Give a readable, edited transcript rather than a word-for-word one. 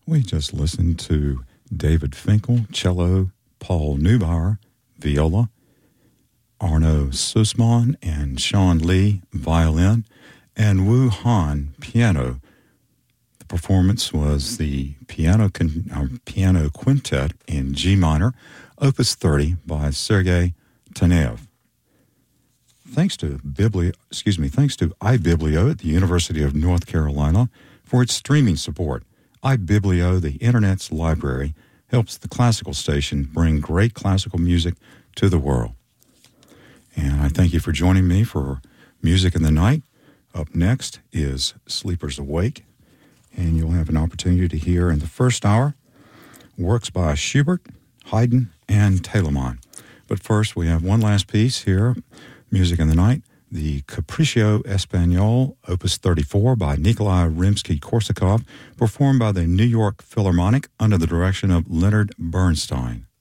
We just listened to David Finkel, cello, Paul Neubauer, viola, Arno Sussman and Sean Lee, violin, and Wu Han, piano. The performance was the piano quintet in G minor, Opus 30 by Sergei Tanev. Thanks to iBiblio at the University of North Carolina for its streaming support. iBiblio, the Internet's library, helps the classical station bring great classical music to the world. And I thank you for joining me for Music in the Night. Up next is Sleepers Awake, and you'll have an opportunity to hear in the first hour works by Schubert, Haydn, and Telemann. But first, we have one last piece here, Music in the Night, the Capriccio Espagnole, Opus 34 by Nikolai Rimsky-Korsakov, performed by the New York Philharmonic under the direction of Leonard Bernstein.